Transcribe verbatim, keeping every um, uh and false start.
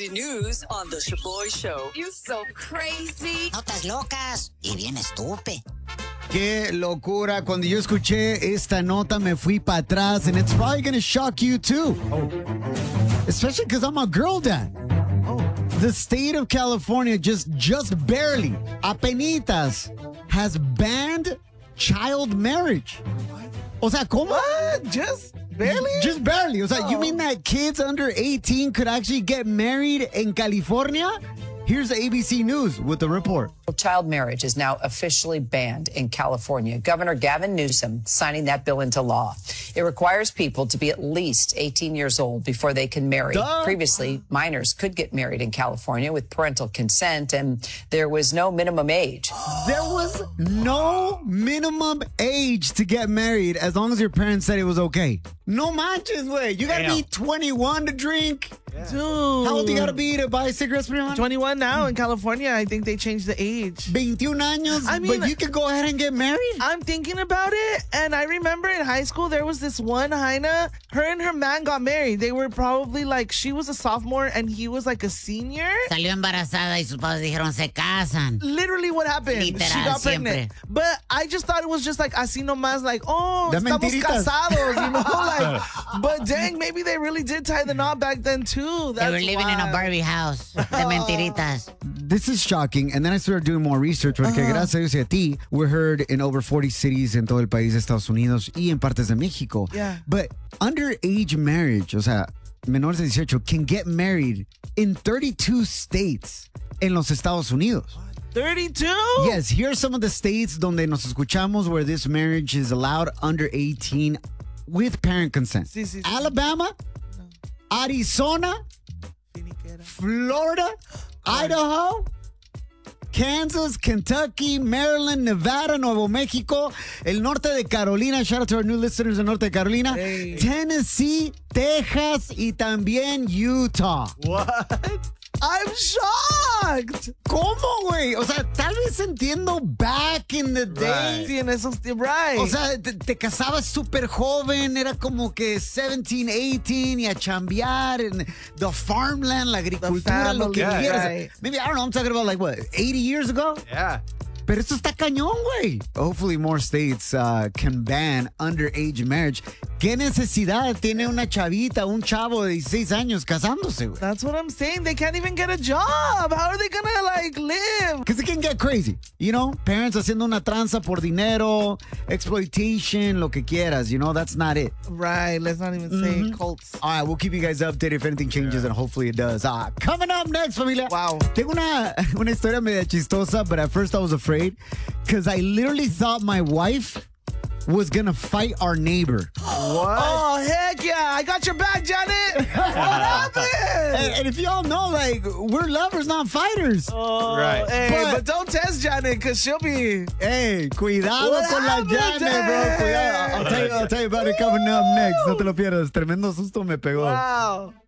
C News on The Shaboy Show. You so crazy. Notas locas y bien estúpido. Qué locura. Cuando yo escuché esta nota me fui para atrás, and it's probably going to shock you too. Oh. Especially because I'm a girl dad. Oh. The state of California just, just barely, apenitas, has banned child marriage. O sea, ¿cómo? What? Just barely? Just barely. O sea, oh. you mean that kids under eighteen could actually get married in California? Here's A B C News with the report. Child marriage is now officially banned in California. Governor Gavin Newsom signing that bill into law. It requires people to be at least eighteen years old before they can marry. Duh. Previously, minors could get married in California with parental consent, and there was no minimum age. There was no minimum age to get married as long as your parents said it was okay. No manches, way. You gotta Damn. be twenty-one to drink. Yeah. Dude. How old do you gotta be to buy cigarettes, Prima? twenty-one now in California. I think they changed the age. twenty-one años, I mean, but you could go ahead and get married? I'm thinking about it, and I remember in high school there was this one Haina. Her and her man got married. They were probably like, she was a sophomore and he was like a senior. Salió embarazada y sus padres dijeron se casan. Literally what happened. Literal, she got pregnant. siempre. But I just thought it was just like así nomás, like, oh, De estamos mentiritas. casados, you know? Like, but dang, maybe they really did tie the knot back then too. That's They were living in a wild. Barbie house. De mentiritas. This is shocking. And then I started doing more research porque Uh-huh. gracias a Dios y a ti, we're heard in over forty cities en todo el país de Estados Unidos y en partes de México. Yeah. But underage marriage, o sea, menores de dieciocho, can get married in thirty-two states en los Estados Unidos. thirty-two? Yes, here are some of the states donde nos escuchamos where this marriage is allowed under eighteen with parent consent. Sí, sí, sí. Alabama, Arizona, Florida, Idaho, Kansas, Kentucky, Maryland, Nevada, Nuevo Mexico, el norte de Carolina. Shout out to our new listeners in norte de Carolina. Hey. Tennessee, Texas y también Utah. What? I'm shocked. ¿Cómo, güey? O sea, tal vez entiendo back in the day. Sí, en esos right. O sea, te, te casabas súper joven, era como que seventeen, eighteen y a chambear en the farmland, la agricultura, lo que family, quieras. right. Maybe, I don't know, I'm talking about like, what, eighty years ago? Yeah. Pero esto está cañón, güey. Hopefully more states uh, can ban underage marriage. ¿Qué necesidad tiene una chavita, un chavo de dieciséis años casándose, güey? That's what I'm saying. They can't even get a job. How are they gonna like live? Because it can get crazy. You know, parents haciendo una tranza por dinero, exploitation, lo que quieras. You know, that's not it. Right. Let's not even say Mhm. cults. All right, we'll keep you guys updated if anything changes, and hopefully it does. Uh, coming up next, familia. Wow. Tengo una, una historia media chistosa, but at first I was afraid because I literally thought my wife was going to fight our neighbor. What? Oh, heck yeah. I got your back, Janet. What happened? And, and if y'all know, like, we're lovers, not fighters. Oh, Right. Hey, But- but, don't test Janet because she'll be. Hey, cuidado What con la happened, Janet, bro. Janet? Cuidado. I'll tell you, I'll tell you about it coming up next. No te lo pierdas. Tremendo susto me pegó. Wow.